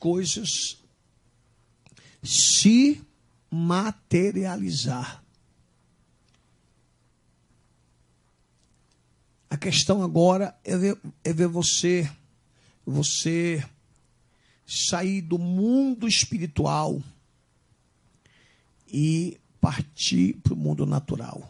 coisas se materializar. A questão agora é ver você sair do mundo espiritual e partir para o mundo natural.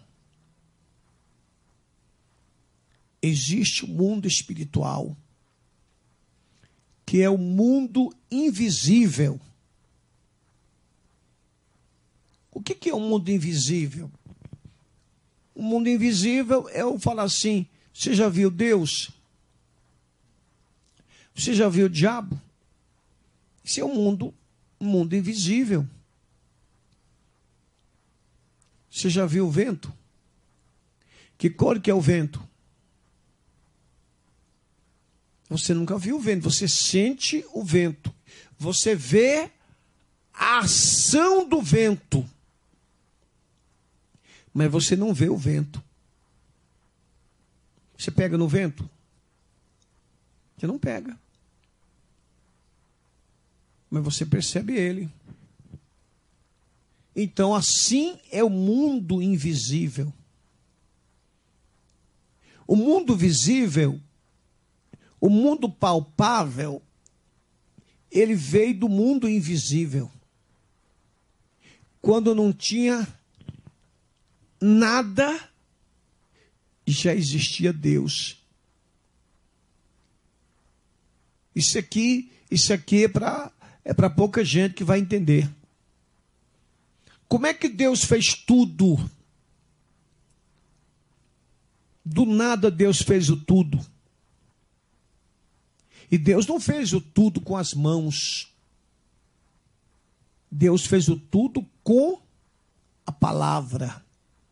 Existe o mundo espiritual, que é o mundo invisível. O que é o mundo invisível? O mundo invisível é eu falar assim: você já viu Deus? Você já viu o diabo? Esse é um mundo invisível. Você já viu o vento? Que cor que é o vento? Você nunca viu o vento, você sente o vento. Você vê a ação do vento. Mas você não vê o vento. Você pega no vento? Você não pega. Mas você percebe ele. Então, assim é o mundo invisível. O mundo visível, o mundo palpável, ele veio do mundo invisível. Quando não tinha nada, já existia Deus. Isso aqui é para pouca gente que vai entender. Como é que Deus fez tudo? Do nada Deus fez o tudo. E Deus não fez o tudo com as mãos. Deus fez o tudo com a palavra.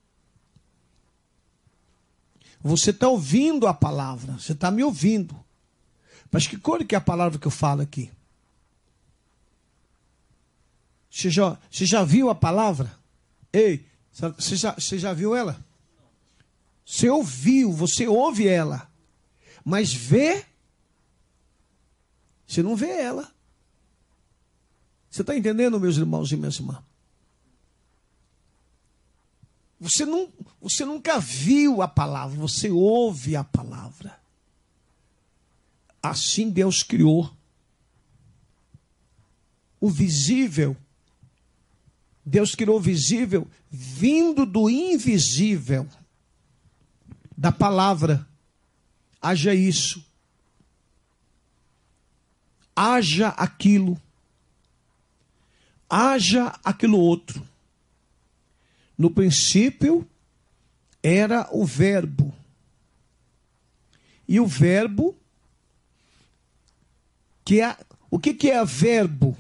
Você está ouvindo a palavra, você está me ouvindo. Mas que cor que é a palavra que eu falo aqui? Você já viu a palavra? Ei, você já viu ela? Você ouviu, você ouve ela. Mas vê, você não vê ela. Você está entendendo, meus irmãos e minhas irmãs? Você nunca viu a palavra, você ouve a palavra. Assim Deus criou o visível. Deus criou o visível vindo do invisível, da palavra. Haja isso. Haja aquilo. Haja aquilo outro. No princípio era o verbo. E o verbo, o que é verbo?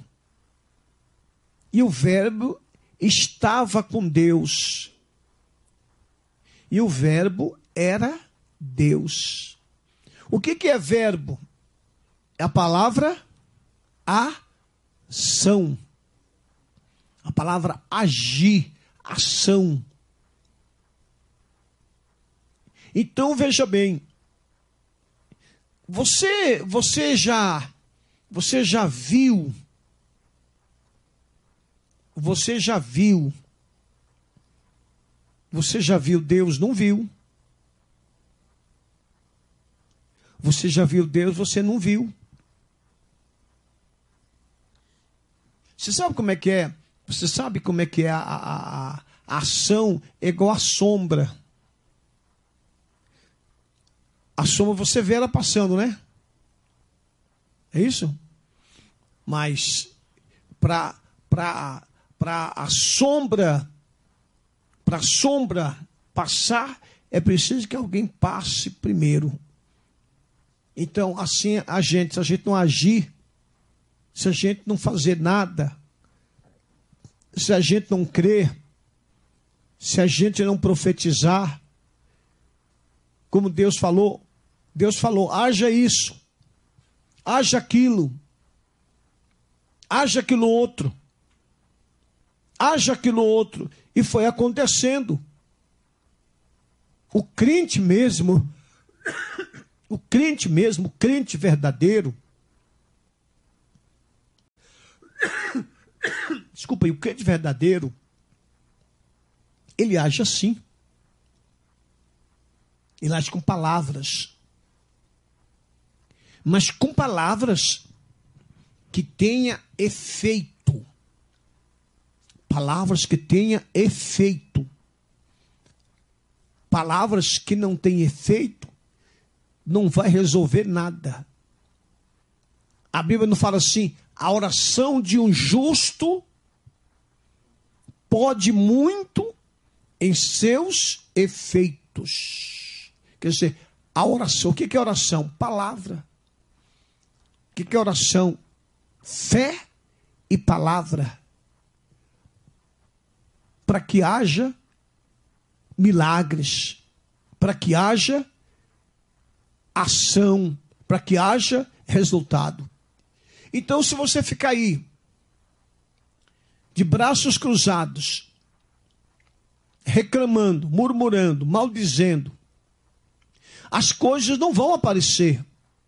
E o verbo estava com Deus. E o verbo era Deus. O que é verbo? É a palavra ação. A palavra agir, ação. Então veja bem, você já viu? Você já viu? Você já viu Deus? Não viu. Você já viu Deus? Você não viu. Você sabe como é que é? Você sabe como é que é a ação? É igual a sombra. A sombra você vê ela passando, né? É isso? Mas para a sombra passar, é preciso que alguém passe primeiro. Então, assim, se a gente não agir, se a gente não fazer nada, se a gente não crer, se a gente não profetizar, como Deus falou, haja isso, haja aquilo outro, haja aquilo outro, e foi acontecendo. O crente mesmo, o crente verdadeiro, desculpa, e o crente verdadeiro, ele age assim. Ele age com palavras. Mas com palavras que tenha efeito. Palavras que tenha efeito. Palavras que não têm efeito, não vai resolver nada. A Bíblia não fala assim, a oração de um justo pode muito em seus efeitos. Quer dizer, a oração, o que é oração? Palavra. O que é oração? Fé e palavra. Para que haja milagres, para que haja ação, para que haja resultado. Então, se você ficar aí, de braços cruzados, reclamando, murmurando, maldizendo, as coisas não vão aparecer.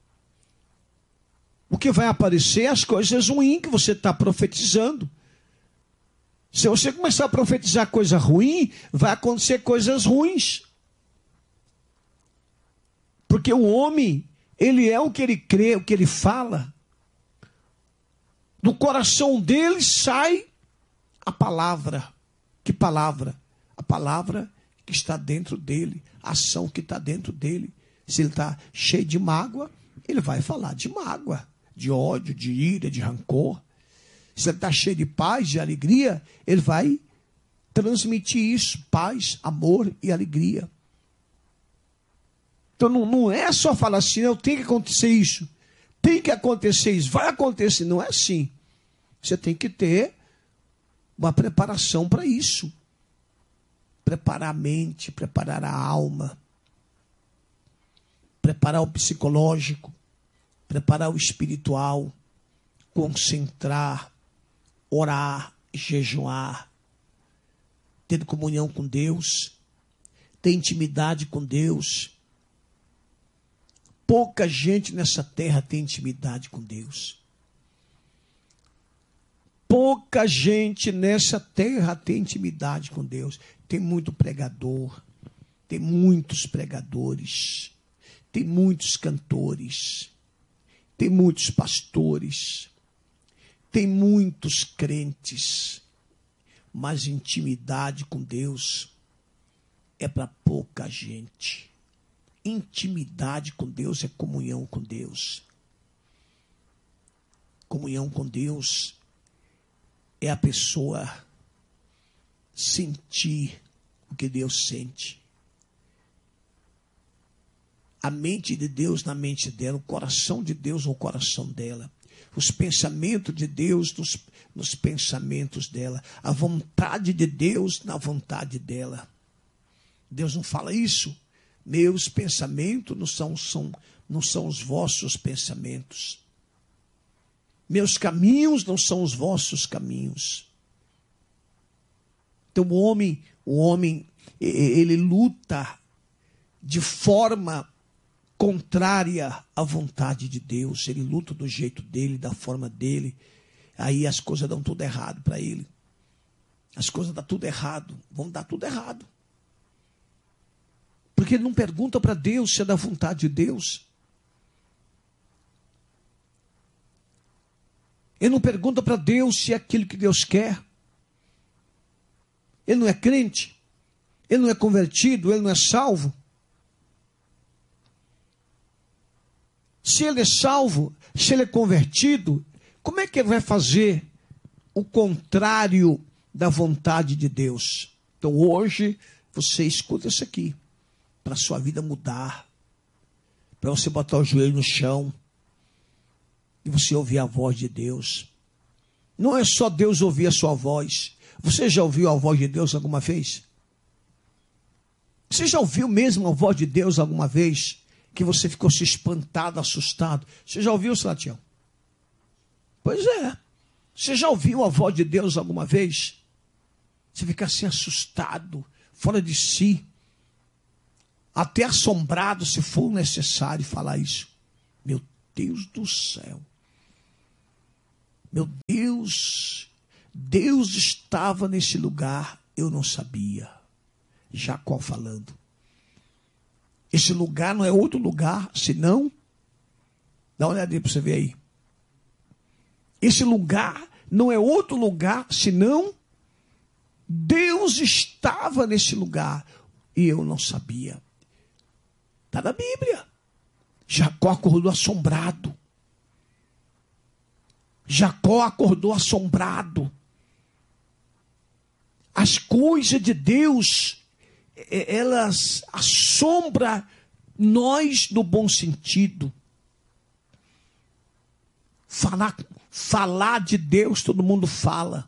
O que vai aparecer é as coisas ruins que você está profetizando. Se você começar a profetizar coisa ruim, vai acontecer coisas ruins. Porque o homem, ele é o que ele crê, o que ele fala. Do coração dele sai a palavra. Que palavra? A palavra que está dentro dele, a ação que está dentro dele. Se ele está cheio de mágoa, ele vai falar de mágoa, de ódio, de ira, de rancor. Se ele está cheio de paz, de alegria, ele vai transmitir isso, paz, amor e alegria. Então não é só falar assim, eu tenho que acontecer isso, tem que acontecer isso, vai acontecer, não é assim. Você tem que ter uma preparação para isso. Preparar a mente, preparar a alma, preparar o psicológico, preparar o espiritual, concentrar, orar, jejuar, ter comunhão com Deus, ter intimidade com Deus. Pouca gente nessa terra tem intimidade com Deus. Pouca gente nessa terra tem intimidade com Deus. Tem muito pregador, tem muitos pregadores, tem muitos cantores, tem muitos pastores, tem muitos crentes, mas intimidade com Deus é para pouca gente. Intimidade com Deus é comunhão com Deus. Comunhão com Deus é a pessoa sentir o que Deus sente. A mente de Deus na mente dela, o coração de Deus no coração dela. Os pensamentos de Deus nos pensamentos dela. A vontade de Deus na vontade dela. Deus não fala isso. Meus pensamentos não são os vossos pensamentos. Meus caminhos não são os vossos caminhos. Então o homem, ele luta de forma contrária à vontade de Deus. Ele luta do jeito dele, da forma dele. Aí as coisas dão tudo errado para ele. As coisas dão tudo errado. Vão dar tudo errado. Porque ele não pergunta para Deus se é da vontade de Deus. Ele não pergunta para Deus se é aquilo que Deus quer. Ele não é crente. Ele não é convertido. Ele não é salvo. Se ele é salvo, se ele é convertido, como é que ele vai fazer o contrário da vontade de Deus? Então hoje você escuta isso aqui, para a sua vida mudar, para você botar o joelho no chão e você ouvir a voz de Deus. Não é só Deus ouvir a sua voz. Você já ouviu a voz de Deus alguma vez? Você já ouviu mesmo a voz de Deus alguma vez? Que você ficou se espantado, assustado. Você já ouviu, Salatiel? Pois é. Você já ouviu a voz de Deus alguma vez? Você fica assim assustado, fora de si, até assombrado, se for necessário falar isso. Meu Deus do céu. Meu Deus. Deus estava nesse lugar, eu não sabia. Jacó falando. Esse lugar não é outro lugar, senão... Dá uma olhadinha para você ver aí. Esse lugar não é outro lugar, senão... Deus estava nesse lugar e eu não sabia. Está na Bíblia. Jacó acordou assombrado. Jacó acordou assombrado. As coisas de Deus, elas assombram nós no bom sentido. Falar de Deus, todo mundo fala.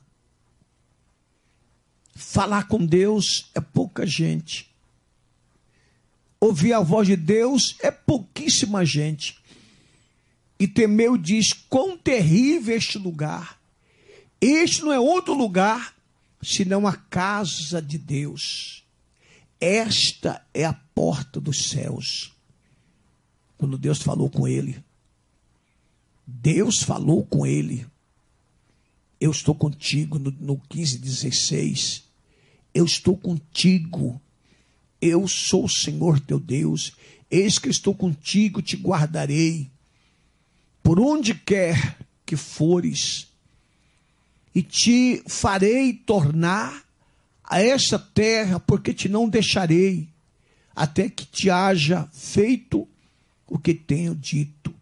Falar com Deus é pouca gente. Ouvir a voz de Deus é pouquíssima gente. E Temeu diz, quão terrível este lugar. Este não é outro lugar, senão a casa de Deus. Esta é a porta dos céus. Quando Deus falou com ele. Deus falou com ele. Eu estou contigo no 15:16. Eu estou contigo. Eu sou o Senhor teu Deus. Eis que estou contigo, te guardarei. Por onde quer que fores. E te farei tornar a esta terra, porque te não deixarei, até que te haja feito o que tenho dito.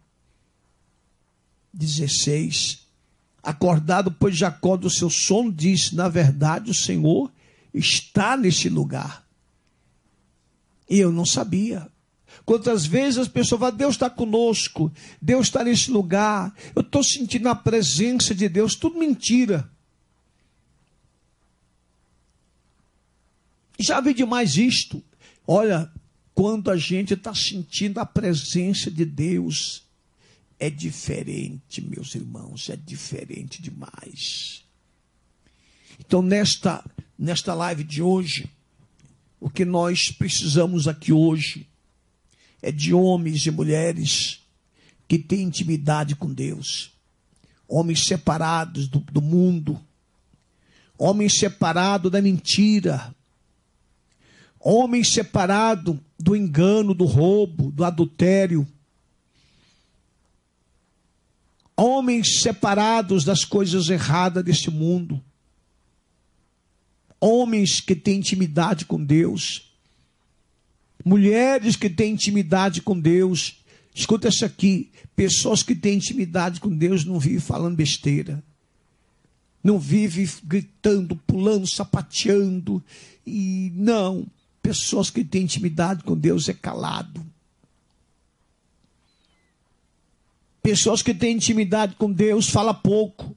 16. Acordado, pois, Jacó do seu sono, disse, na verdade o Senhor está neste lugar. E eu não sabia. Quantas vezes as pessoas falam, Deus está conosco, Deus está nesse lugar, eu estou sentindo a presença de Deus, tudo mentira. Já vi demais isto. Olha, quando a gente está sentindo a presença de Deus, é diferente, meus irmãos, é diferente demais. Então, nesta live de hoje, o que nós precisamos aqui hoje é de homens e mulheres que têm intimidade com Deus. Homens separados do mundo. Homens separados da mentira. Homens separados do engano, do roubo, do adultério. Homens separados das coisas erradas deste mundo. Homens que têm intimidade com Deus. Mulheres que têm intimidade com Deus. Escuta isso aqui. Pessoas que têm intimidade com Deus não vivem falando besteira. Não vivem gritando, pulando, sapateando. E não. Pessoas que têm intimidade com Deus é calado. Pessoas que têm intimidade com Deus fala pouco.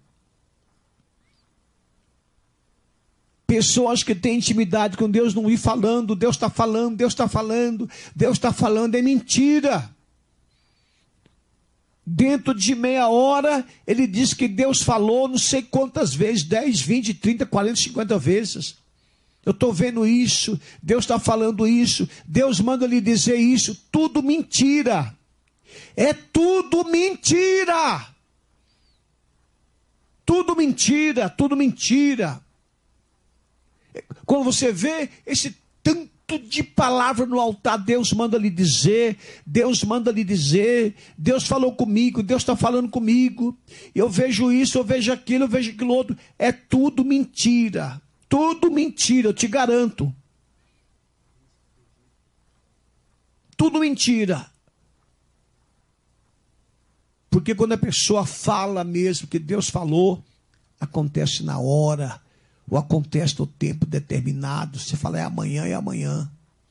Pessoas que têm intimidade com Deus não ir falando, Deus está falando, Deus está falando, Deus está falando, é mentira. Dentro de meia hora, ele diz que Deus falou não sei quantas vezes, 10, 20, 30, 40, 50 vezes. Eu estou vendo isso, Deus está falando isso, Deus manda lhe dizer isso, tudo mentira. É tudo mentira. Tudo mentira, tudo mentira. Quando você vê esse tanto de palavra no altar, Deus manda lhe dizer, Deus manda lhe dizer, Deus falou comigo, Deus está falando comigo, eu vejo isso, eu vejo aquilo outro, é tudo mentira, eu te garanto. Tudo mentira. Porque quando a pessoa fala mesmo que Deus falou, acontece na hora, ou acontece no tempo determinado. Você fala, é amanhã, é amanhã.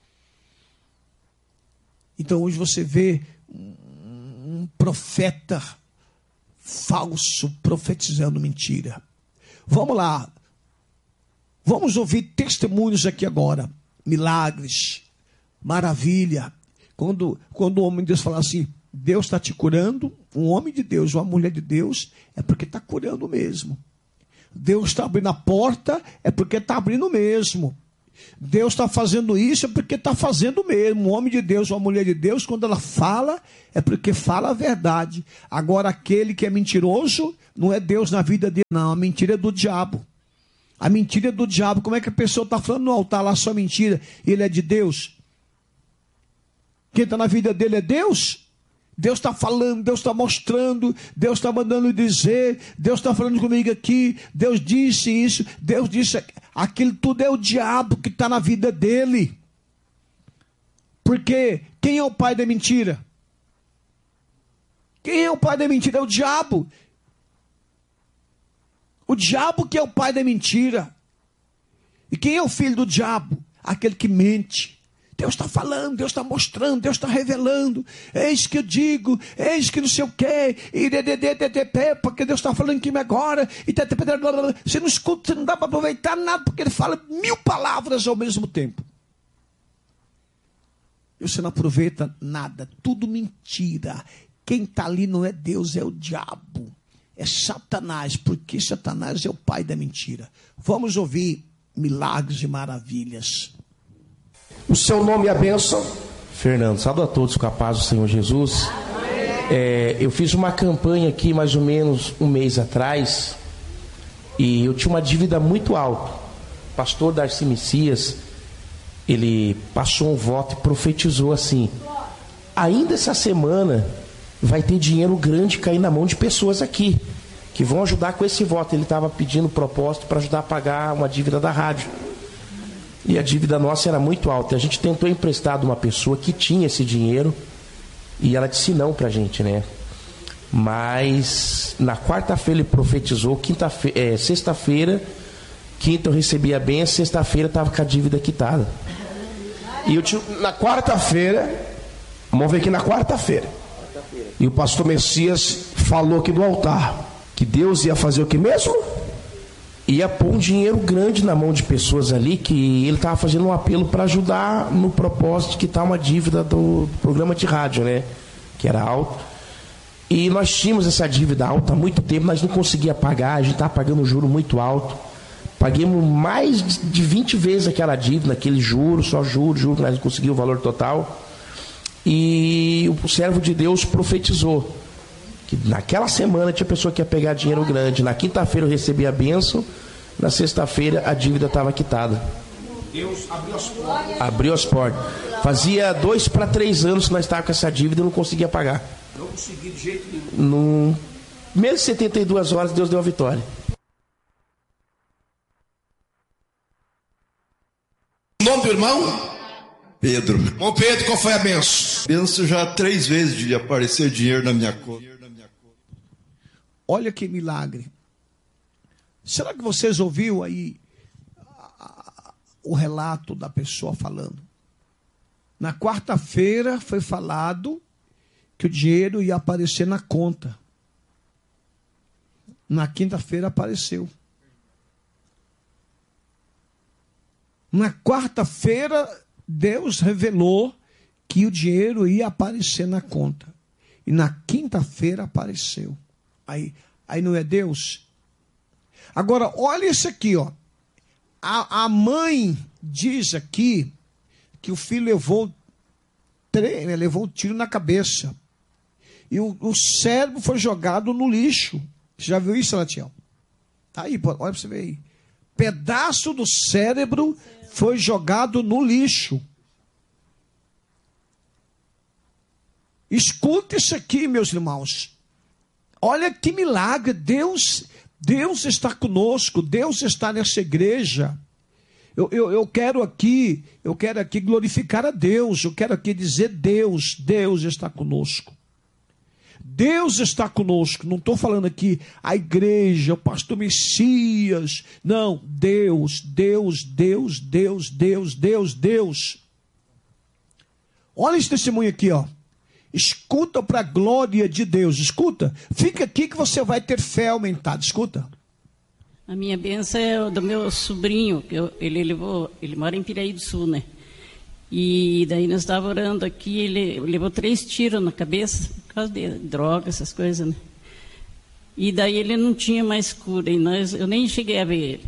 Então hoje você vê um profeta falso profetizando mentira. Vamos lá. Vamos ouvir testemunhos aqui agora. Milagres, maravilha. Quando o homem de Deus fala assim, Deus está te curando, um homem de Deus, uma mulher de Deus, é porque está curando mesmo. Deus está abrindo a porta, é porque está abrindo mesmo. Deus está fazendo isso é porque está fazendo mesmo. Um homem de Deus, uma mulher de Deus, quando ela fala, é porque fala a verdade. Agora, aquele que é mentiroso, não é Deus na vida dele, não. A mentira é do diabo. A mentira é do diabo. Como é que a pessoa está falando no altar lá só mentira e ele é de Deus? Quem está na vida dele é Deus? Deus está falando, Deus está mostrando, Deus está mandando dizer, Deus está falando comigo aqui, Deus disse isso, Deus disse aquilo, tudo é o diabo que está na vida dele. Porque quem é o pai da mentira? Quem é o pai da mentira? É o diabo. O diabo que é o pai da mentira. E quem é o filho do diabo? Aquele que mente. Deus está falando, Deus está mostrando, Deus está revelando. Eis que eu digo, eis que não sei o quê. Porque Deus está falando aqui agora. Você não escuta, você não dá para aproveitar nada, porque ele fala 1000 palavras ao mesmo tempo. E você não aproveita nada, tudo mentira. Quem está ali não é Deus, é o diabo. É Satanás, porque Satanás é o pai da mentira. Vamos ouvir milagres e maravilhas. O seu nome é a bênção. Fernando, saúdo a todos com a paz do Senhor Jesus. Eu fiz uma campanha aqui mais ou menos um mês atrás e eu tinha uma dívida muito alta. O pastor Darcy Messias, ele passou um voto e profetizou assim: ainda essa semana vai ter dinheiro grande cair na mão de pessoas aqui que vão ajudar com esse voto. Ele estava pedindo propósito para ajudar a pagar uma dívida da rádio. E a dívida nossa era muito alta. A gente tentou emprestar de uma pessoa que tinha esse dinheiro e ela disse não pra gente, né? Mas na quarta-feira ele profetizou, sexta-feira, quinta eu recebi a benção, sexta-feira estava com a dívida quitada. E na quarta-feira, vamos ver aqui na quarta-feira. E o pastor Messias falou aqui do altar que Deus ia fazer o que mesmo? Ia pôr um dinheiro grande na mão de pessoas ali, que ele estava fazendo um apelo para ajudar no propósito que está uma dívida do programa de rádio, né? Que era alto. E nós tínhamos essa dívida alta há muito tempo, nós não conseguíamos pagar, a gente estava pagando um juro muito alto. Paguemos mais de 20 vezes aquela dívida, aquele juro, só juro, nós não conseguimos o valor total. E o servo de Deus profetizou que naquela semana tinha pessoa que ia pegar dinheiro grande. Na quinta-feira eu recebi a bênção, na sexta-feira a dívida estava quitada. Deus abriu as portas. Abriu as portas. Fazia 2 para 3 anos que nós estávamos com essa dívida e não conseguia pagar. Não consegui de jeito nenhum. Menos de 72 horas Deus deu a vitória. O nome do irmão? Pedro. Ô Pedro, qual foi a benção? Benção já 3 vezes de aparecer dinheiro na minha conta. Olha que milagre. Será que vocês ouviram aí o relato da pessoa falando? Na quarta-feira foi falado que o dinheiro ia aparecer na conta. Na quinta-feira apareceu. Na quarta-feira Deus revelou que o dinheiro ia aparecer na conta. E na quinta-feira apareceu. Aí não é Deus? Agora, olha isso aqui, ó. A mãe diz aqui que o filho levou um tiro na cabeça. E o cérebro foi jogado no lixo. Você já viu isso, Latiel? Aí, olha para você ver aí. Pedaço do cérebro foi jogado no lixo. Escuta isso aqui, meus irmãos. Olha que milagre. Deus está conosco. Deus está nessa igreja. Eu quero aqui glorificar a Deus. Eu quero aqui dizer Deus está conosco. Deus está conosco. Não estou falando aqui a igreja, o pastor Messias. Não, Deus. Olha esse testemunho aqui, ó. Escuta para a glória de Deus. Escuta. Fica aqui que você vai ter fé aumentada. Escuta. A minha bênção é do meu sobrinho. Ele mora em Piraí do Sul, né? E daí nós estávamos orando aqui. Ele levou 3 tiros na cabeça por causa de droga, essas coisas, né? E daí ele não tinha mais cura. E eu nem cheguei a ver ele.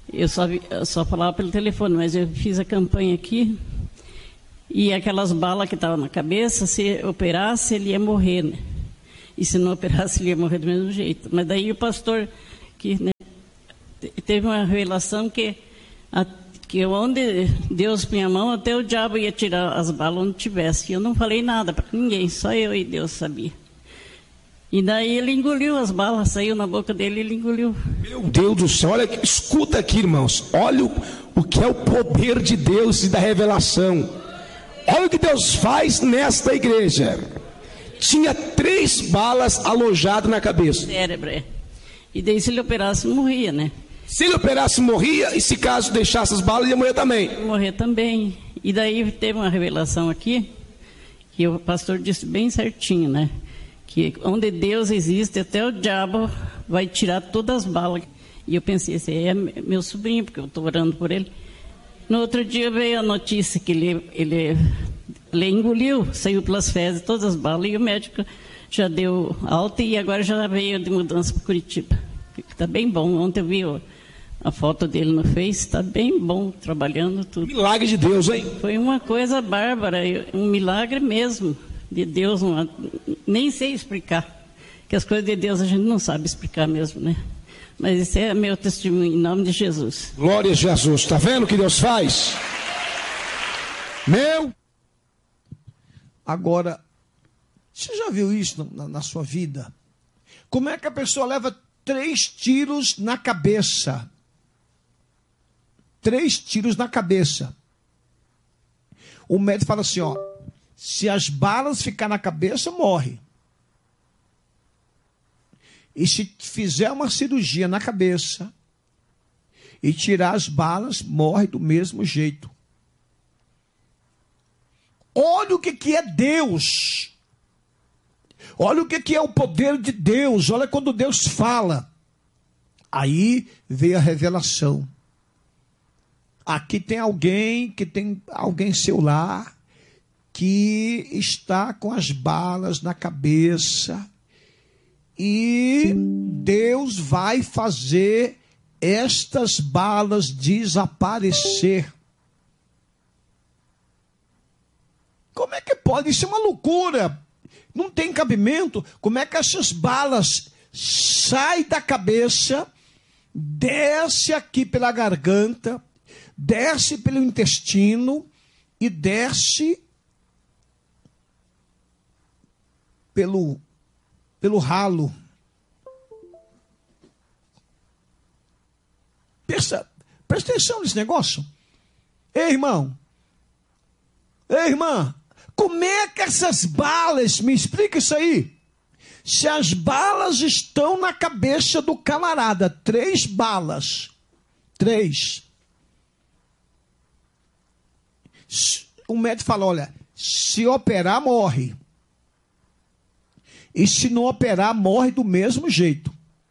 Eu só falava pelo telefone, mas eu fiz a campanha aqui. E aquelas balas que estavam na cabeça, se operasse, ele ia morrer, né? E se não operasse, ele ia morrer do mesmo jeito. Mas daí o pastor, que né, teve uma revelação que onde Deus punha a mão, até o diabo ia tirar as balas onde tivesse. E eu não falei nada para ninguém, só eu e Deus sabia. E daí ele engoliu as balas, saiu na boca dele e ele engoliu. Meu Deus do céu, olha, escuta aqui, irmãos. Olha o que é o poder de Deus e da revelação. Olha o que Deus faz nesta igreja. Tinha 3 balas alojadas na cabeça. Cérebro, é. E daí se ele operasse, morria, né? Se ele operasse, morria. E se caso deixasse as balas, ia morrer também. Ia morrer também. E daí teve uma revelação aqui, que o pastor disse bem certinho, né? Que onde Deus existe, até o diabo vai tirar todas as balas. E eu pensei, esse aí é meu sobrinho, porque eu estou orando por ele. No outro dia veio a notícia que ele engoliu, saiu pelas fezes todas as balas, e o médico já deu alta e agora já veio de mudança para Curitiba. Está bem bom. Ontem eu vi a foto dele no Face, está bem bom, trabalhando tudo. Milagre de Deus, hein? Foi uma coisa bárbara, um milagre mesmo de Deus, nem sei explicar, que as coisas de Deus a gente não sabe explicar mesmo, né? Mas esse é meu testemunho, em nome de Jesus. Glória a Jesus, está vendo o que Deus faz? Agora, você já viu isso na sua vida? Como é que a pessoa leva 3 tiros na cabeça? 3 tiros na cabeça. O médico fala assim, ó, se as balas ficar na cabeça, morre. E se fizer uma cirurgia na cabeça e tirar as balas, morre do mesmo jeito. Olha o que é Deus. Olha o que é o poder de Deus. Olha quando Deus fala. Aí veio a revelação. Aqui tem alguém em seu lar que está com as balas na cabeça. E Deus vai fazer estas balas desaparecer. Como é que pode? Isso é uma loucura. Não tem cabimento. Como é que essas balas saem da cabeça, desce aqui pela garganta, desce pelo intestino e desce pelo ralo. Presta atenção nesse negócio. Ei, irmão. Ei, irmã. Como é que essas balas, me explica isso aí. Se as balas estão na cabeça do camarada, 3 balas. 3. O médico fala, olha, se operar, morre. E se não operar, morre do mesmo jeito.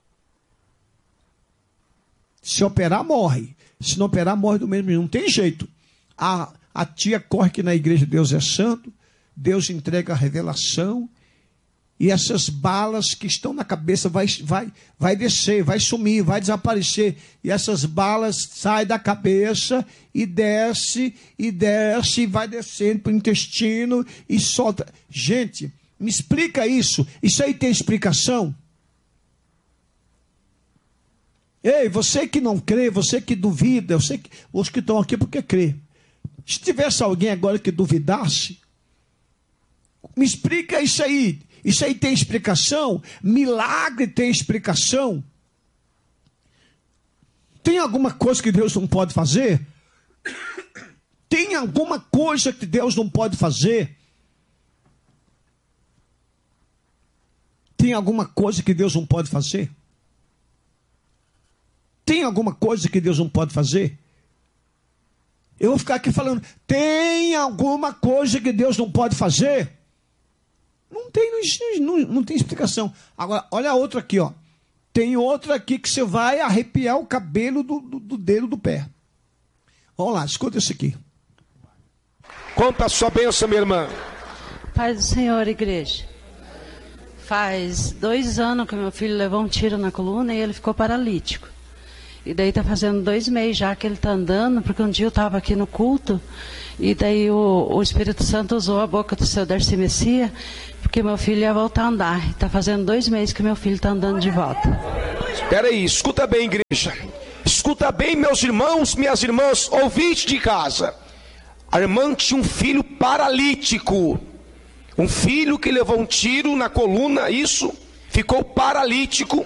Se operar, morre. Se não operar, morre do mesmo jeito. Não tem jeito. A tia corre que na igreja Deus é santo. Deus entrega a revelação. E essas balas que estão na cabeça vai descer, vai sumir, vai desaparecer. E essas balas saem da cabeça e desce, e vai descendo para o intestino e solta. Gente, me explica isso. Isso aí tem explicação? Ei, você que não crê, você que duvida, eu sei que os que estão aqui porque crê. Se tivesse alguém agora que duvidasse, me explica isso aí. Isso aí tem explicação? Milagre tem explicação? Tem alguma coisa que Deus não pode fazer? Tem alguma coisa que Deus não pode fazer? Tem alguma coisa que Deus não pode fazer? Tem alguma coisa que Deus não pode fazer? Eu vou ficar aqui falando, tem alguma coisa que Deus não pode fazer? Não tem explicação. Agora, olha a outra aqui, ó. Tem outra aqui que você vai arrepiar o cabelo do dedo do pé. Vamos lá, escuta isso aqui. Conta a sua bênção, minha irmã. Paz do Senhor, igreja. Faz 2 anos que meu filho levou um tiro na coluna e ele ficou paralítico. E daí tá fazendo 2 meses já que ele tá andando, porque um dia eu estava aqui no culto, e daí o Espírito Santo usou a boca do seu Darcy Messias, porque meu filho ia voltar a andar. E tá fazendo 2 meses que meu filho tá andando de volta. Espera aí, escuta bem, igreja. Escuta bem, meus irmãos, minhas irmãs, ouvintes de casa. A irmã tinha um filho paralítico. Um filho que levou um tiro na coluna, isso, ficou paralítico.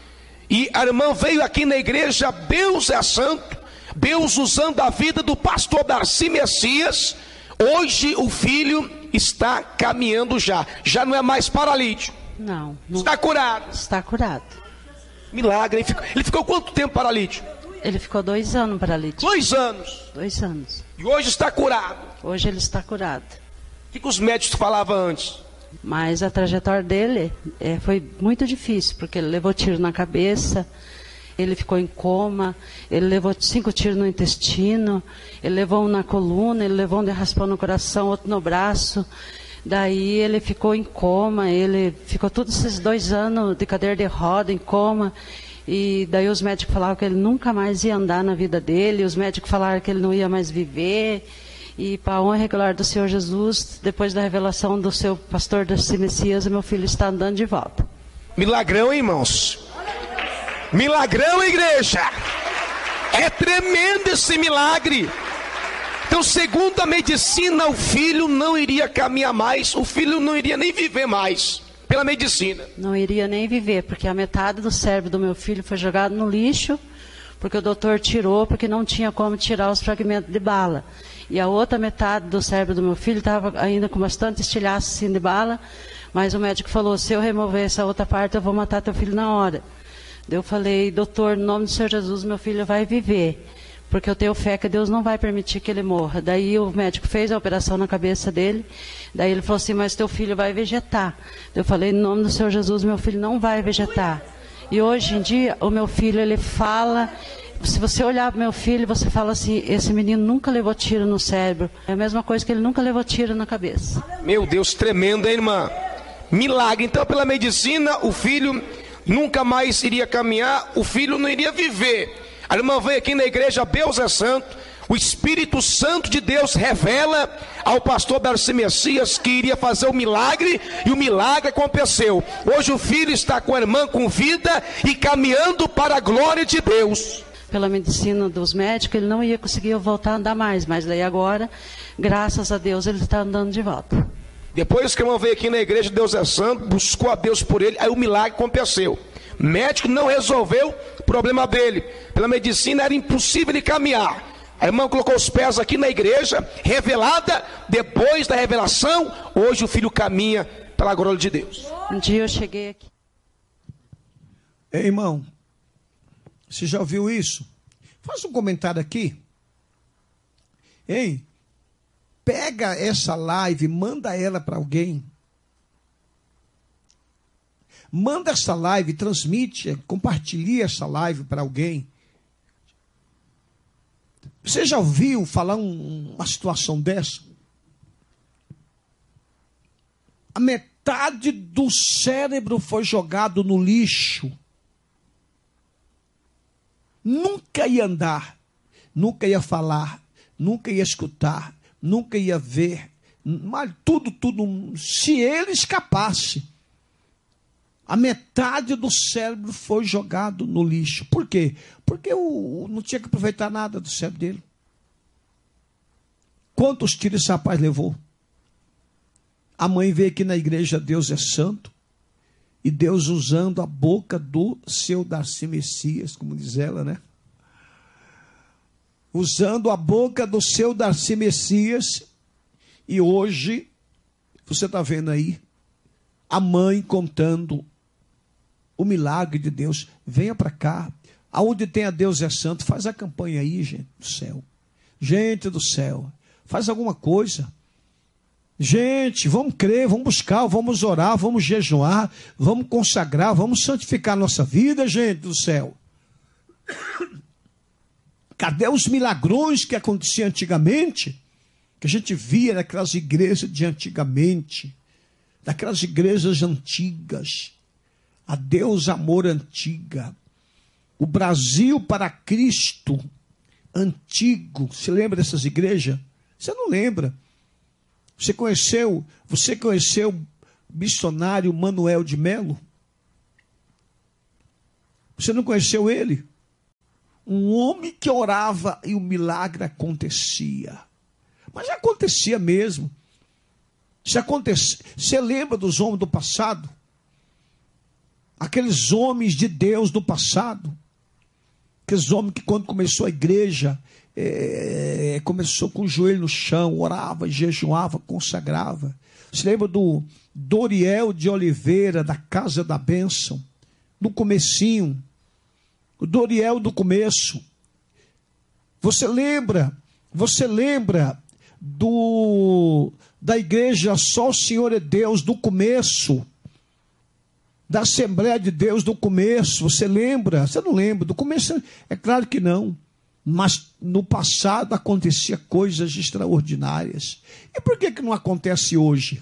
E a irmã veio aqui na igreja, Deus é santo, Deus usando a vida do pastor Darcy Messias. Hoje o filho está caminhando já não é mais paralítico. Não. Está curado. Está curado. Milagre. Ele ficou quanto tempo paralítico? Ele ficou 2 anos paralítico. 2 anos. 2 anos. E hoje está curado. Hoje ele está curado. O que os médicos falavam antes? Mas a trajetória dele foi muito difícil, porque ele levou tiro na cabeça, ele ficou em coma, ele levou 5 tiros no intestino, ele levou um na coluna, ele levou um de raspão no coração, outro no braço. Daí ele ficou em coma, ele ficou todos esses 2 anos de cadeira de roda, em coma. E daí os médicos falavam que ele nunca mais ia andar na vida dele, os médicos falaram que ele não ia mais viver. E para a honra e glória do Senhor Jesus, depois da revelação do seu pastor Darcy Messias, meu filho está andando de volta. Milagrão, irmãos. Milagrão, igreja. É tremendo esse milagre. Então, segundo a medicina, o filho não iria caminhar mais, o filho não iria nem viver mais, pela medicina. Não iria nem viver, porque a metade do cérebro do meu filho foi jogado no lixo, porque o doutor tirou, porque não tinha como tirar os fragmentos de bala. E a outra metade do cérebro do meu filho estava ainda com bastante estilhaço assim, de bala, mas o médico falou, se eu remover essa outra parte, eu vou matar teu filho na hora. Eu falei, doutor, no nome do Senhor Jesus, meu filho vai viver, porque eu tenho fé que Deus não vai permitir que ele morra. Daí o médico fez a operação na cabeça dele, daí ele falou assim, mas teu filho vai vegetar. Eu falei, no nome do Senhor Jesus, meu filho não vai vegetar. E hoje em dia, o meu filho, ele fala... Se você olhar para meu filho, você fala assim, esse menino nunca levou tiro no cérebro. É a mesma coisa que ele nunca levou tiro na cabeça. Meu Deus, tremendo, hein, irmã? Milagre. Então, pela medicina, o filho nunca mais iria caminhar, o filho não iria viver. A irmã veio aqui na igreja, Deus é santo. O Espírito Santo de Deus revela ao pastor Darcy Messias que iria fazer o milagre, e o milagre aconteceu. Hoje o filho está com a irmã com vida e caminhando para a glória de Deus. Pela medicina dos médicos, ele não ia conseguir voltar a andar mais, mas daí agora, graças a Deus, ele está andando de volta. Depois que a irmã veio aqui na igreja, Deus é santo, buscou a Deus por ele, aí o milagre aconteceu. O médico não resolveu o problema dele. Pela medicina era impossível ele caminhar. A irmã colocou os pés aqui na igreja, revelada, depois da revelação, hoje o filho caminha pela glória de Deus. Um dia eu cheguei aqui. Ei, irmão, você já ouviu isso? Faz um comentário aqui. Hein? Pega essa live, manda ela para alguém. Manda essa live, transmite, compartilhe essa live para alguém. Você já ouviu falar uma situação dessa? A metade do cérebro foi jogado no lixo. Nunca ia andar, nunca ia falar, nunca ia escutar, nunca ia ver, mas tudo, se ele escapasse, a metade do cérebro foi jogado no lixo. Por quê? Porque não tinha que aproveitar nada do cérebro dele. Quantos tiros esse rapaz levou? A mãe veio aqui na igreja, Deus é santo, e Deus usando a boca do seu Darcy Messias, como diz ela, né? Usando a boca do seu Darcy Messias. E hoje, você está vendo aí, a mãe contando o milagre de Deus. Venha para cá. Aonde tem a Deus é santo, faz a campanha aí, gente do céu. Gente do céu, faz alguma coisa. Gente, vamos crer, vamos buscar, vamos orar, vamos jejuar, vamos consagrar, vamos santificar a nossa vida, gente do céu. Cadê os milagrões que aconteciam antigamente? Que a gente via naquelas igrejas de antigamente, daquelas igrejas antigas, a Deus amor antiga. O Brasil para Cristo antigo. Você lembra dessas igrejas? Você não lembra. Você conheceu o missionário Manuel de Melo? Você não conheceu ele? Um homem que orava e o milagre acontecia. Mas acontecia mesmo. Você lembra dos homens do passado? Aqueles homens de Deus do passado. Aqueles homens que quando começou a igreja, começou com o joelho no chão, orava, jejuava, consagrava. Você lembra do Doriel de Oliveira, da Casa da Bênção? No comecinho. O Doriel do começo. Você lembra da igreja Só o Senhor é Deus do começo? Da Assembleia de Deus do começo? Você lembra? Você não lembra? Do começo, é claro que não. Mas no passado acontecia coisas extraordinárias. E por que não acontece hoje?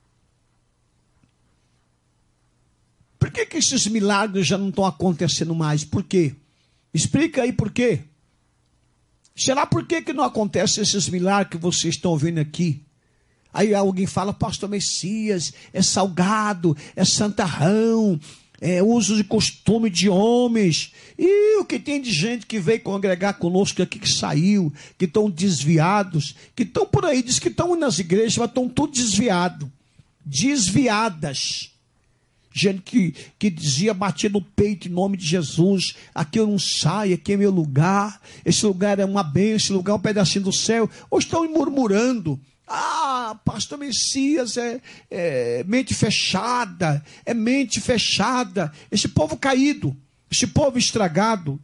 Por que esses milagres já não estão acontecendo mais? Por quê? Explica aí por quê. Será por que não acontecem esses milagres que vocês estão vendo aqui? Aí alguém fala, pastor Messias, é salgado, é santarrão, é uso de costume de homens. E o que tem de gente que veio congregar conosco aqui, que saiu, que estão desviados, que estão por aí, diz que estão nas igrejas, mas estão tudo desviados, desviadas. Gente que dizia, batia no peito em nome de Jesus, aqui eu não saio, aqui é meu lugar, esse lugar é uma bênção, esse lugar é um pedacinho do céu. Ou estão murmurando, pastor Messias é mente fechada, esse povo caído, esse povo estragado.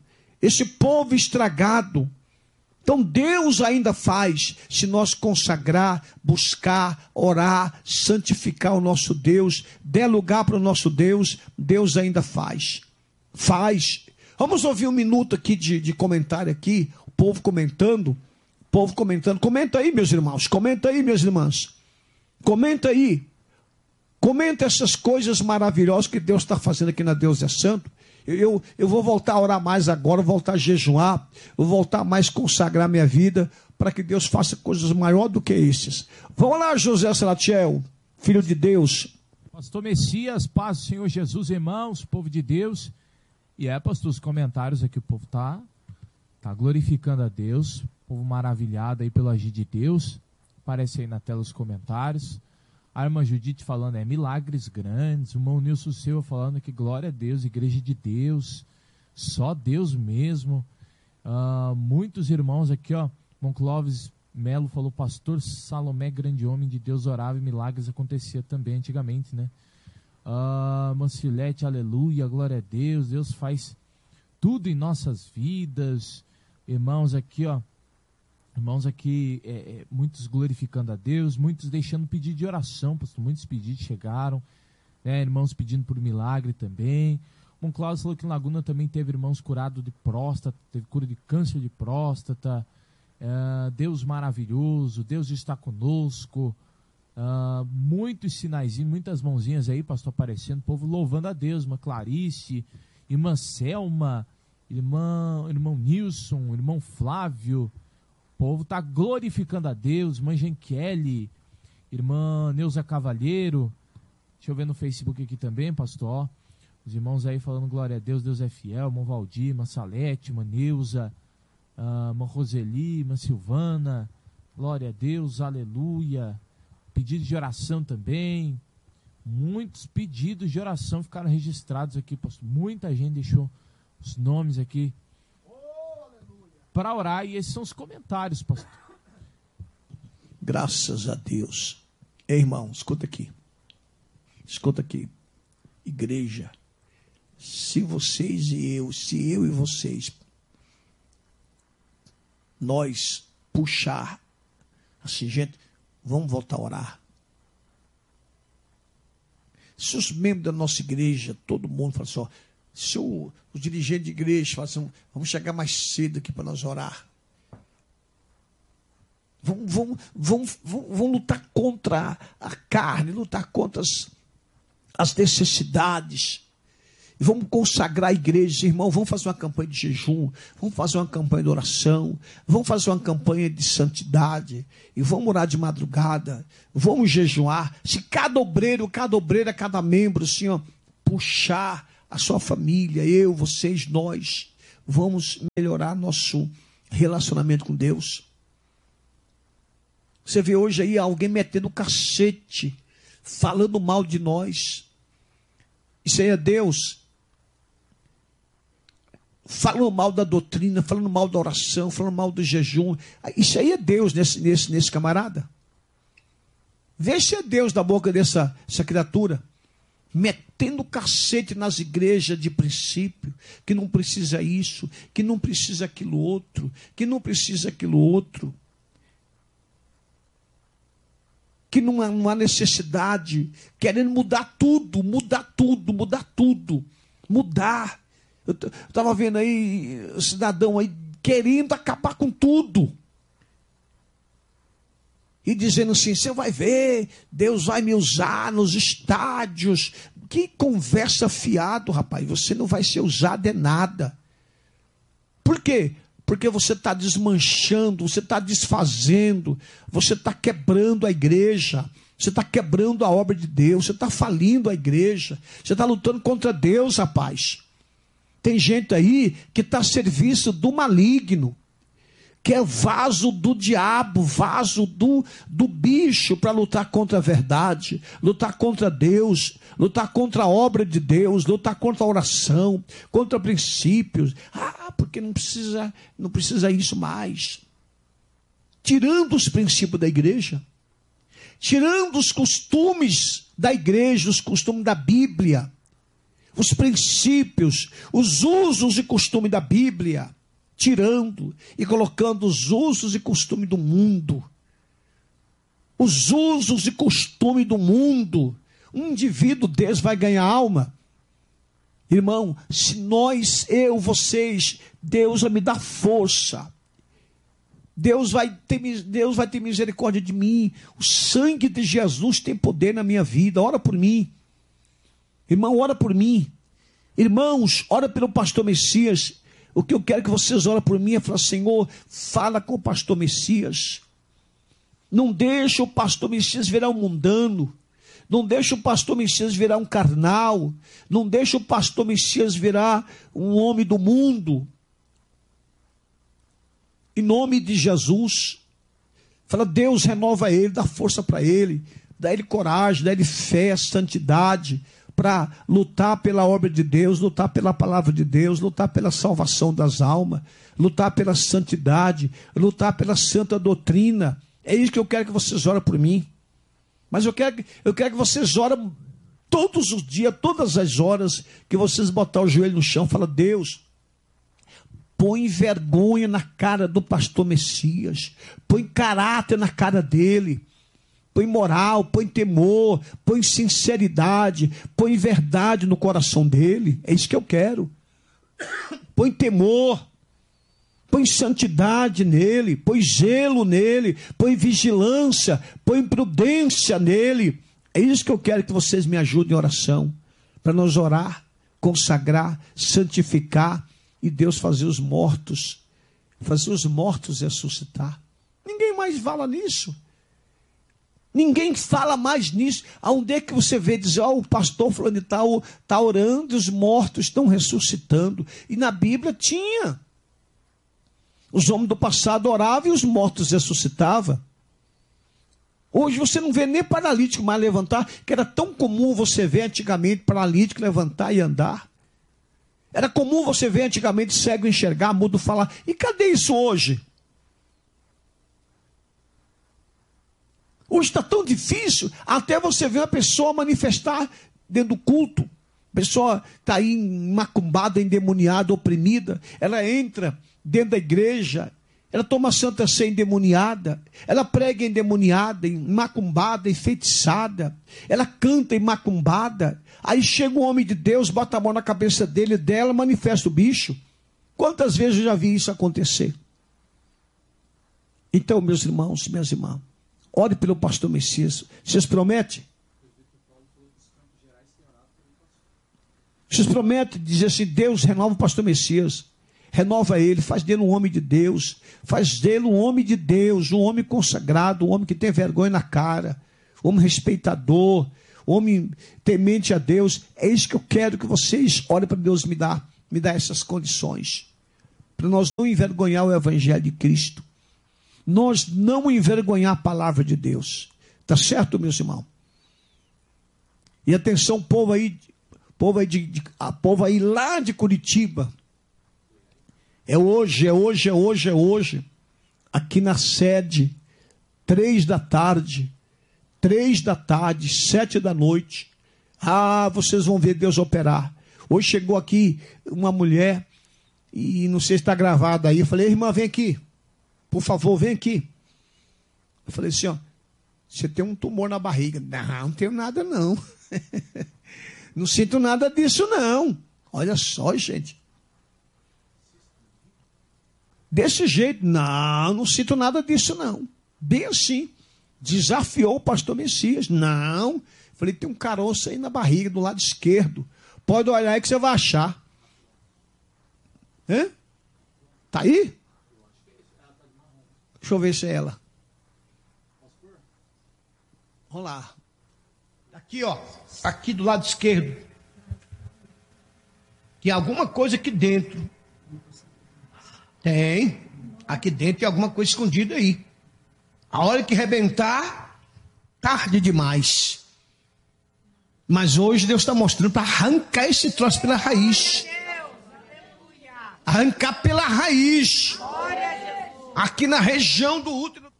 Então Deus ainda faz, se nós consagrar, buscar, orar, santificar o nosso Deus, der lugar para o nosso Deus, Deus ainda faz. Vamos ouvir um minuto aqui de comentário aqui, o povo comentando. Comenta aí, meus irmãos, comenta aí, minhas irmãs. Comenta aí. Comenta essas coisas maravilhosas que Deus está fazendo aqui na Deus é Santo. Eu vou voltar a orar mais agora, vou voltar a jejuar, vou voltar mais a consagrar minha vida, para que Deus faça coisas maiores do que esses. Vamos lá, José Salatiel, filho de Deus. Pastor Messias, paz do Senhor Jesus, irmãos, povo de Deus. E pastor, os comentários aqui, o povo tá glorificando a Deus, povo maravilhado aí pelo agir de Deus. Aparece aí na tela os comentários. A irmã Judite falando, milagres grandes. O irmão Nilson Silva falando que glória a Deus, igreja de Deus, só Deus mesmo. Muitos irmãos aqui, irmão Clóvis Melo falou, pastor Salomé, grande homem de Deus, orava e milagres acontecia também antigamente, né? Mancilete, aleluia, glória a Deus, Deus faz tudo em nossas vidas. Irmãos aqui, muitos glorificando a Deus, muitos deixando pedido de oração, pastor, muitos pedidos chegaram, né, irmãos pedindo por milagre também. O irmão Cláudio falou que em Laguna também teve irmãos curados de próstata, teve cura de câncer de próstata. Deus maravilhoso, Deus está conosco. Muitos sinaizinhos, muitas mãozinhas aí, pastor, aparecendo, o povo louvando a Deus. Irmã Clarice, irmã Selma, irmão Nilson, irmão Flávio. O povo está glorificando a Deus. Irmã Genkelly, irmã Neuza Cavalheiro. Deixa eu ver no Facebook aqui também, pastor. Os irmãos aí falando glória a Deus, Deus é fiel. Irmão Valdir, irmã Salete, irmã Neuza, irmã Roseli, irmã Silvana. Glória a Deus, aleluia. Pedido de oração também. Muitos pedidos de oração ficaram registrados aqui, pastor. Muita gente deixou os nomes aqui para orar, e esses são os comentários, pastor. Graças a Deus. Ei, irmão, escuta aqui. Igreja, se eu e vocês, nós puxar, assim, gente, vamos voltar a orar. Se os membros da nossa igreja, todo mundo fala assim, se os dirigentes de igreja falam assim, vamos chegar mais cedo aqui para nós orar. Vão lutar contra a carne, lutar contra as necessidades. Vamos consagrar a igreja, irmão. Vamos fazer uma campanha de jejum. Vamos fazer uma campanha de oração. Vamos fazer uma campanha de santidade. E vamos orar de madrugada. Vamos jejuar. Se cada obreiro, cada membro, assim, ó, puxar a sua família, eu, vocês, nós, vamos melhorar nosso relacionamento com Deus. Você vê hoje aí alguém metendo cacete, falando mal de nós. Isso aí é Deus. Falando mal da doutrina, falando mal da oração, falando mal do jejum. Isso aí é Deus nesse camarada. Vê se é Deus da boca dessa criatura. Metendo cacete nas igrejas de princípio, que não precisa isso, que não precisa aquilo outro, que não precisa aquilo outro. Que não há necessidade, querendo mudar tudo. Eu estava vendo aí, cidadão aí, querendo acabar com tudo. E dizendo assim, você vai ver, Deus vai me usar nos estádios. Que conversa fiado, rapaz, você não vai ser usado é nada. Por quê? Porque você está desmanchando, você está desfazendo, você está quebrando a igreja, você está quebrando a obra de Deus, você está falindo a igreja, você está lutando contra Deus, rapaz. Tem gente aí que está a serviço do maligno, que é vaso do diabo, vaso do bicho para lutar contra a verdade, lutar contra Deus, lutar contra a obra de Deus, lutar contra a oração, contra princípios. Porque não precisa isso mais. Tirando os princípios da igreja, tirando os costumes da igreja, os costumes da Bíblia, os princípios, os usos e costumes da Bíblia, tirando e colocando os usos e costumes do mundo. Os usos e costumes do mundo. Um indivíduo desse vai ganhar alma. Irmão, se nós, eu, vocês, Deus vai me dar força. Deus vai ter misericórdia de mim. O sangue de Jesus tem poder na minha vida. Ora por mim. Irmão, ora por mim. Irmãos, ora pelo pastor Messias. O que eu quero que vocês orem por mim é falar, Senhor, fala com o pastor Messias. Não deixa o pastor Messias virar um mundano. Não deixa o pastor Messias virar um carnal. Não deixa o pastor Messias virar um homem do mundo. Em nome de Jesus. Fala, Deus, renova ele, dá força para ele. Dá ele coragem, dá ele fé, santidade, para lutar pela obra de Deus, lutar pela palavra de Deus, lutar pela salvação das almas, lutar pela santidade, lutar pela santa doutrina. É isso que eu quero que vocês orem por mim. Mas eu quero que vocês orem todos os dias, todas as horas, que vocês botar o joelho no chão, fala, Deus, põe vergonha na cara do pastor Messias, põe caráter na cara dele, põe moral, põe temor, põe sinceridade, põe verdade no coração dele. É isso que eu quero. Põe temor, põe santidade nele, põe zelo nele, põe vigilância, põe prudência nele. É isso que eu quero que vocês me ajudem em oração, para nós orar, consagrar, santificar e Deus fazer os mortos ressuscitar. Ninguém mais fala nisso. Ninguém fala mais nisso. Aonde é que você vê dizer, o pastor fulano de tal está orando e os mortos estão ressuscitando? E na Bíblia tinha. Os homens do passado oravam e os mortos ressuscitavam. Hoje você não vê nem paralítico mais levantar, que era tão comum você ver antigamente paralítico levantar e andar. Era comum você ver antigamente cego enxergar, mudo falar. E cadê isso hoje? Hoje está tão difícil, até você ver uma pessoa manifestar dentro do culto. A pessoa está aí macumbada, endemoniada, oprimida. Ela entra dentro da igreja, ela toma santa ceia endemoniada, ela prega endemoniada, macumbada, enfeitiçada, ela canta macumbada. Aí chega um homem de Deus, bota a mão na cabeça dele, dela, manifesta o bicho. Quantas vezes eu já vi isso acontecer? Então, meus irmãos, minhas irmãs, ore pelo pastor Messias. Vocês prometem? Vocês prometem dizer assim: Deus, renova o pastor Messias. Renova ele, faz dele um homem de Deus. Faz dele um homem de Deus, um homem consagrado, um homem que tem vergonha na cara, um homem respeitador, um homem temente a Deus. É isso que eu quero que vocês olhem para Deus me dá essas condições. Para nós não envergonhar o Evangelho de Cristo. Nós não envergonhar a palavra de Deus. Tá certo, meus irmãos? E atenção, povo aí lá de Curitiba. É hoje. Aqui na sede, 3 da tarde, 7 da noite. Vocês vão ver Deus operar. Hoje chegou aqui uma mulher, e não sei se está gravado aí. Eu falei: irmã, vem aqui. Por favor, vem aqui. Eu falei assim: você tem um tumor na barriga. Não tenho nada não. Não sinto nada disso não. Olha só, gente. Desse jeito, não sinto nada disso não. Bem assim. Desafiou o pastor Messias. Não. Falei: tem um caroço aí na barriga, do lado esquerdo. Pode olhar aí que você vai achar. Tá aí? Deixa eu ver se é ela. Vamos lá. Aqui, aqui do lado esquerdo. Tem alguma coisa aqui dentro. Tem. Aqui dentro tem alguma coisa escondida aí. A hora que rebentar, tarde demais. Mas hoje Deus está mostrando para arrancar esse troço pela raiz. Arrancar pela raiz. Aqui na região do útero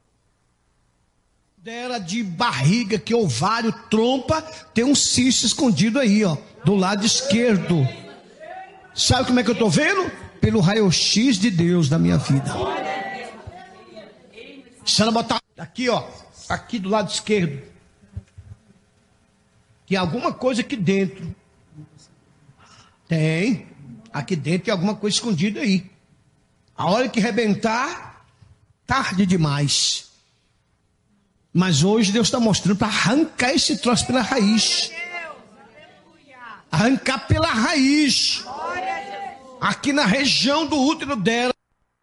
dela, de barriga, que ovário, trompa, tem um cisto escondido aí, do lado esquerdo. Sabe como é que eu estou vendo? Pelo raio-x de Deus da minha vida. Se ela botar aqui, aqui do lado esquerdo, tem alguma coisa aqui dentro. Tem. Aqui dentro tem alguma coisa escondida aí. A hora que rebentar, tarde demais. Mas hoje Deus está mostrando para arrancar esse troço pela raiz. Arrancar pela raiz. Aqui na região do útero dela.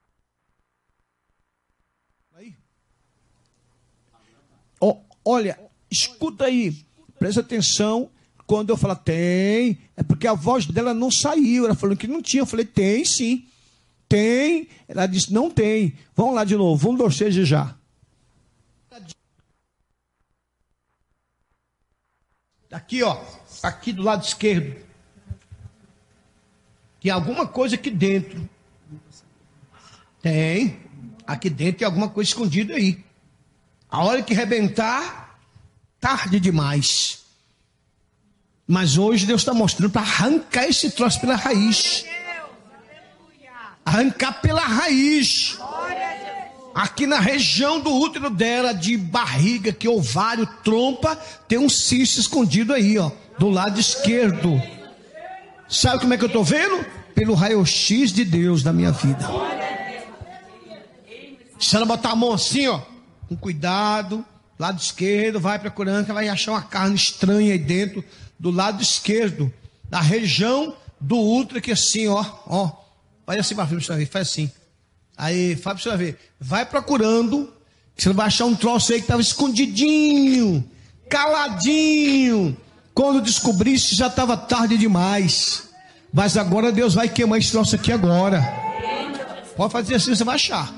Olha, escuta aí. Presta atenção. Quando eu falo tem, é porque a voz dela não saiu. Ela falou que não tinha. Eu falei: tem sim. Tem. Ela disse: não tem. Vamos lá de novo. 1, 2, 3 e já. Aqui, aqui do lado esquerdo. Tem alguma coisa aqui dentro. Tem. Aqui dentro tem alguma coisa escondida aí. A hora que rebentar, tarde demais. Mas hoje Deus está mostrando para arrancar esse troço pela raiz. Arrancar pela raiz. Aqui na região do útero dela, de barriga, que ovário, trompa, tem um cisto escondido aí, do lado esquerdo. Sabe como é que eu estou vendo? Pelo raio-x de Deus da minha vida. Se ela botar a mão assim, com cuidado, lado esquerdo, vai procurando, que ela vai achar uma carne estranha aí dentro, do lado esquerdo, da região do útero, que assim, faz assim para você ver, faz assim. Aí, faz para você ver. Vai procurando, que você vai achar um troço aí que estava escondidinho, caladinho. Quando descobrisse, já estava tarde demais. Mas agora Deus vai queimar esse troço aqui agora. Pode fazer assim, você vai achar.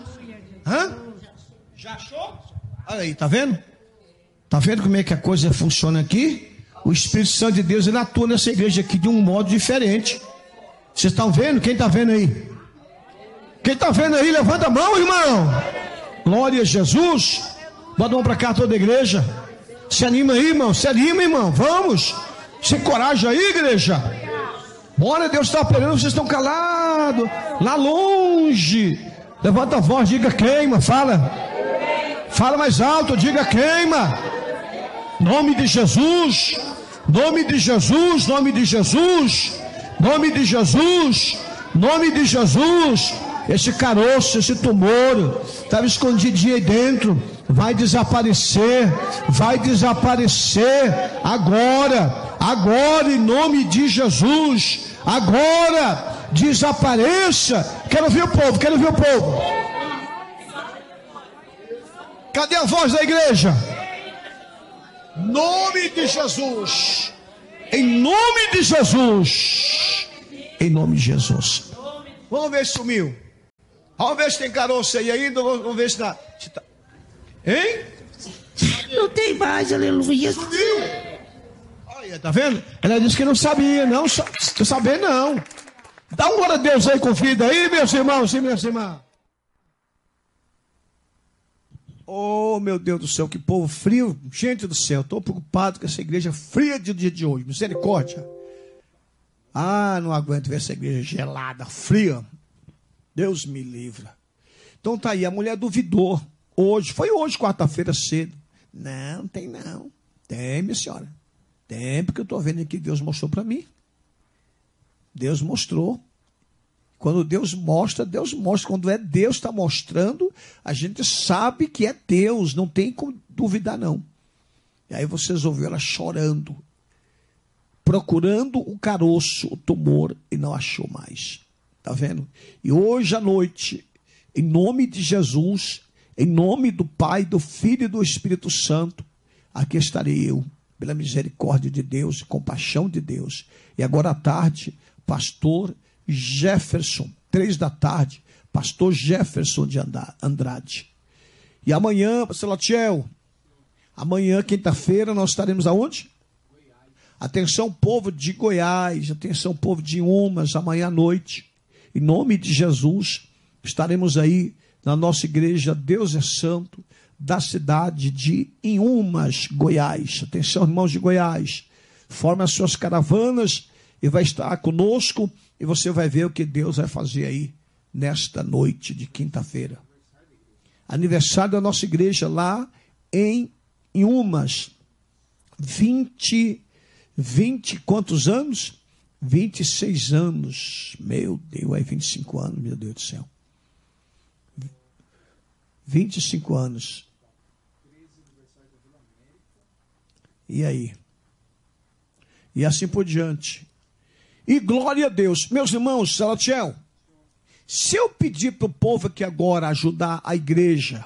Já achou? Olha aí, tá vendo? Tá vendo como é que a coisa funciona aqui? O Espírito Santo de Deus, ele atua nessa igreja aqui de um modo diferente. Vocês estão vendo? Quem está vendo aí? Quem está vendo aí, levanta a mão, irmão. Glória a Jesus. Bota a mão para cá, toda a igreja. Se anima aí, irmão. Se anima, irmão. Vamos. Se encoraja aí, igreja. Bora, Deus está operando. Vocês estão calados. Lá longe. Levanta a voz, diga queima. Fala. Fala mais alto, diga queima. Nome de Jesus. Nome de Jesus. Nome de Jesus. Nome de Jesus. Nome de Jesus. Esse caroço, esse tumor estava escondidinho aí dentro, vai desaparecer agora. Agora, em nome de Jesus, agora desapareça. Quero ouvir o povo, quero ouvir o povo. Cadê a voz da igreja? Nome de Jesus. Em nome de Jesus. Em nome de Jesus. Vamos ver se sumiu. Vamos ver se tem caroço aí ainda. Vamos ver se tá. Hein? Não tem mais, aleluia. Sumiu. Olha, tá vendo? Ela disse que não sabia, não. Não saber, não. Dá um glória a Deus aí com vida aí, meus irmãos e minhas irmãs. Oh, meu Deus do céu, que povo frio. Gente do céu, estou preocupado com essa igreja fria do dia de hoje. Misericórdia. Ah, não aguento ver essa igreja gelada, fria. Deus me livra. Então tá aí, a mulher duvidou. Hoje, foi hoje, quarta-feira cedo. Não, tem não. Tem, minha senhora. Tem, porque eu estou vendo aqui que Deus mostrou para mim. Deus mostrou. Quando Deus mostra, Deus mostra. Quando é Deus está mostrando, a gente sabe que é Deus. Não tem como duvidar, não. E aí vocês ouviram ela chorando, procurando o caroço, o tumor, e não achou mais. Está vendo? E hoje à noite, em nome de Jesus, em nome do Pai, do Filho e do Espírito Santo, aqui estarei eu, pela misericórdia de Deus e compaixão de Deus. E agora à tarde, pastor Jefferson, 3 da tarde, pastor Jefferson de Andrade. E amanhã, pastor Latiel, amanhã, quinta-feira, nós estaremos aonde? Atenção, povo de Goiás, atenção, povo de Inhumas, amanhã à noite, em nome de Jesus, estaremos aí na nossa igreja Deus é Santo, da cidade de Inhumas, Goiás. Atenção, irmãos de Goiás, forme as suas caravanas e vai estar conosco e você vai ver o que Deus vai fazer aí nesta noite de quinta-feira. Aniversário da nossa igreja lá em Inhumas. 20 quantos anos? 26 anos. Meu Deus, é 25 anos, meu Deus do céu. 25 anos. E aí? E assim por diante. E glória a Deus. Meus irmãos, Salatiel, se eu pedir para o povo aqui agora ajudar a igreja,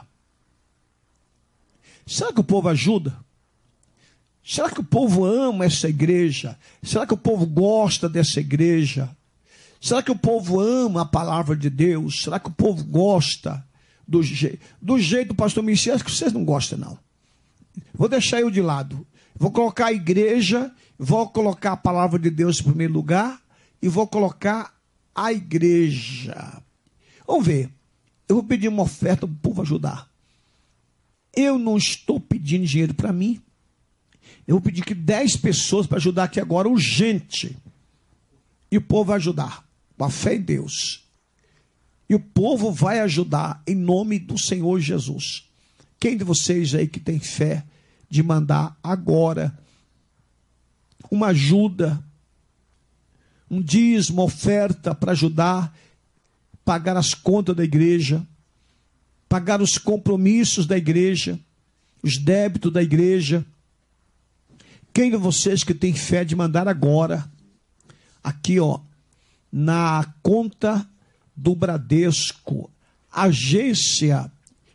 será que o povo ajuda? Será que o povo ama essa igreja? Será que o povo gosta dessa igreja? Será que o povo ama a palavra de Deus? Será que o povo gosta do jeito do pastor Messias? Que vocês não gostam, não. Vou deixar eu de lado. Vou colocar a igreja, vou colocar a palavra de Deus em primeiro lugar e vou colocar a igreja. Vamos ver. Eu vou pedir uma oferta para o povo ajudar. Eu não estou pedindo dinheiro para mim. Eu vou pedir que 10 pessoas para ajudar aqui agora, urgente. E o povo vai ajudar, com a fé em Deus. E o povo vai ajudar em nome do Senhor Jesus. Quem de vocês aí que tem fé de mandar agora uma ajuda, um dízimo, uma oferta para ajudar, pagar as contas da igreja, pagar os compromissos da igreja, os débitos da igreja? Quem de vocês que tem fé de mandar agora, aqui ó, na conta do Bradesco, agência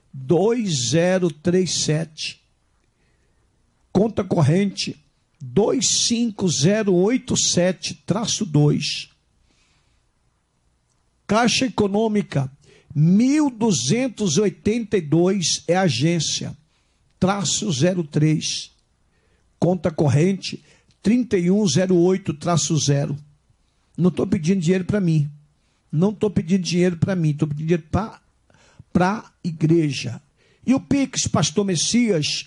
2037, conta corrente 25087-2, Caixa Econômica 1282 é agência, -03, conta corrente 3108-0. Não estou pedindo dinheiro para mim. Não estou pedindo dinheiro para mim. Estou pedindo dinheiro para a igreja. E o Pix, pastor Messias,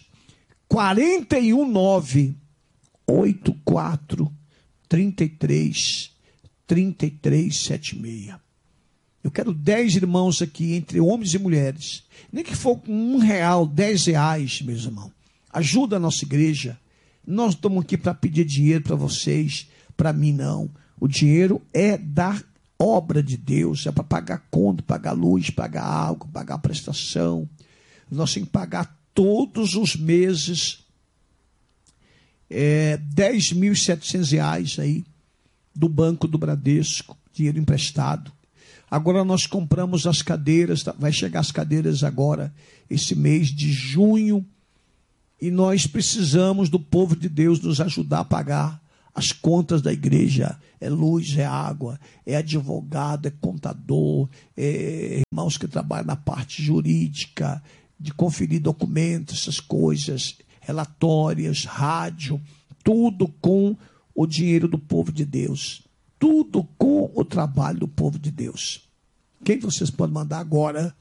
419-84-33-3376. Eu quero 10 irmãos aqui, entre homens e mulheres. Nem que for com R$1, R$10, meus irmãos. Ajuda a nossa igreja. Nós estamos aqui para pedir dinheiro para vocês, para mim não. O dinheiro é da obra de Deus, é para pagar conta, pagar luz, pagar água, pagar prestação. Nós temos que pagar todos os meses R$10.700 aí do Banco do Bradesco, dinheiro emprestado. Agora nós compramos as cadeiras, vai chegar as cadeiras agora, esse mês de junho, e nós precisamos do povo de Deus nos ajudar a pagar as contas da igreja. É luz, é água, é advogado, é contador, é irmãos que trabalham na parte jurídica, de conferir documentos, essas coisas, relatórias, rádio, tudo com o dinheiro do povo de Deus. Tudo com o trabalho do povo de Deus. Quem vocês podem mandar agora?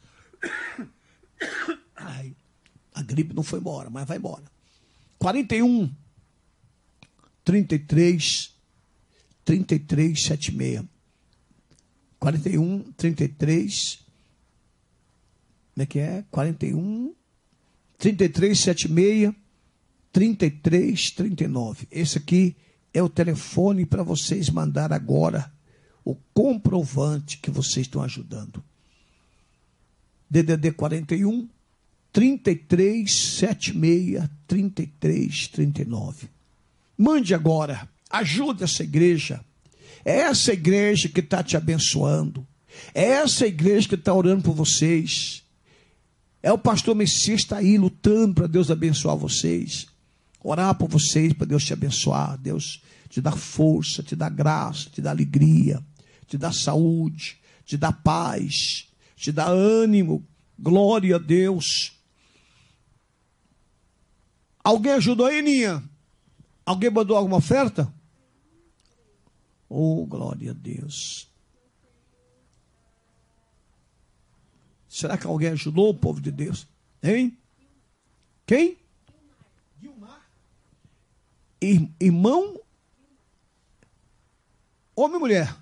Ai, a gripe não foi embora, mas vai embora. 41 33 33 76. 41 33. Como é que é? 41 33 76 33 39. Esse aqui é o telefone para vocês mandar agora o comprovante que vocês estão ajudando. DDD 41 33 76 33 39. Mande agora, ajude essa igreja. É essa igreja que está te abençoando. É essa igreja que está orando por vocês. É o pastor Messias que está aí lutando para Deus abençoar vocês. Orar por vocês, para Deus te abençoar. Deus te dar força, te dar graça, te dar alegria, te dar saúde, te dar paz, te dar ânimo. Glória a Deus. Alguém ajudou aí, Ninha? Alguém mandou alguma oferta? Oh, glória a Deus. Será que alguém ajudou o povo de Deus? Hein? Quem? Irmão? Homem ou mulher?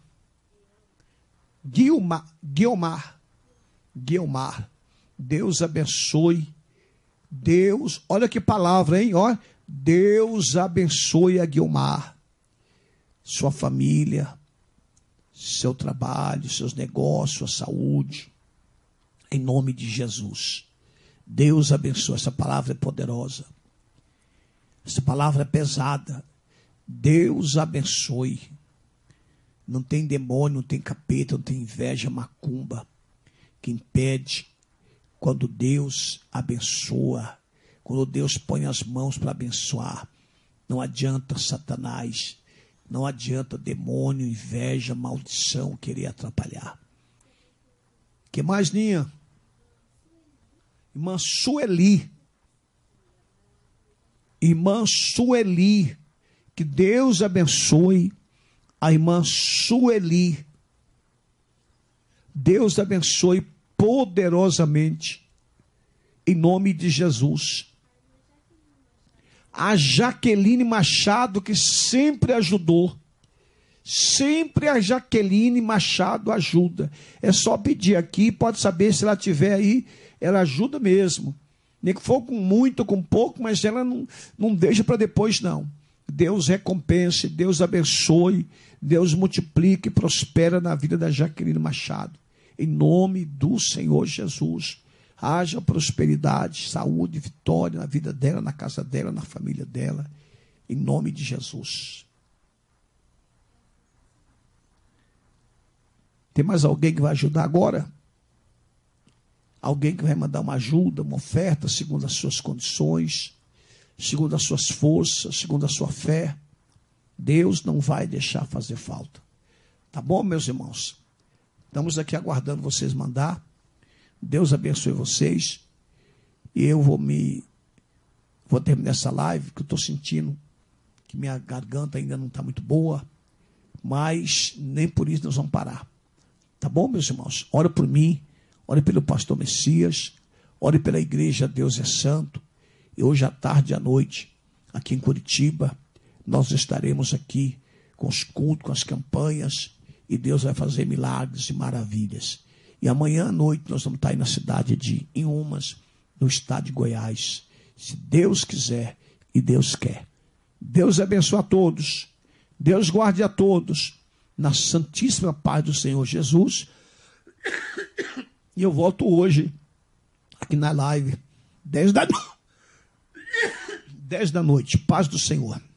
Guilmar. Deus abençoe. Deus, olha que palavra, hein? Ó, Deus abençoe a Guilmar, sua família, seu trabalho, seus negócios, sua saúde, em nome de Jesus. Deus abençoe. Essa palavra é poderosa. Essa palavra é pesada. Deus abençoe. Não tem demônio, não tem capeta, não tem inveja, macumba que impede. Quando Deus abençoa, quando Deus põe as mãos para abençoar, não adianta Satanás, não adianta demônio, inveja, maldição querer atrapalhar. Que mais, Ninha? Irmã Sueli. Irmã Sueli. Que Deus abençoe a irmã Sueli. Deus abençoe poderosamente, em nome de Jesus. A Jaqueline Machado, que sempre ajudou. Sempre a Jaqueline Machado ajuda. É só pedir aqui, pode saber se ela estiver aí, ela ajuda mesmo. Nem que for com muito, com pouco, mas ela não deixa para depois, não. Deus recompense, Deus abençoe, Deus multiplique e prospera na vida da Jaqueline Machado. Em nome do Senhor Jesus. Haja prosperidade, saúde, vitória na vida dela, na casa dela, na família dela. Em nome de Jesus. Tem mais alguém que vai ajudar agora? Alguém que vai mandar uma ajuda, uma oferta, segundo as suas condições, segundo as suas forças, segundo a sua fé. Deus não vai deixar fazer falta. Tá bom, meus irmãos? Estamos aqui aguardando vocês mandar. Deus abençoe vocês. E eu vou terminar essa live, que eu estou sentindo que minha garganta ainda não está muito boa. Mas nem por isso nós vamos parar. Tá bom, meus irmãos? Ore por mim, ore pelo pastor Messias, ore pela igreja Deus é Santo. E hoje à tarde e à noite, aqui em Curitiba, nós estaremos aqui com os cultos, com as campanhas, e Deus vai fazer milagres e maravilhas. E amanhã à noite nós vamos estar aí na cidade de Inhumas, no estado de Goiás. Se Deus quiser e Deus quer. Deus abençoe a todos. Deus guarde a todos. Na santíssima paz do Senhor Jesus. E eu volto hoje, aqui na live, 10 da noite. Paz do Senhor.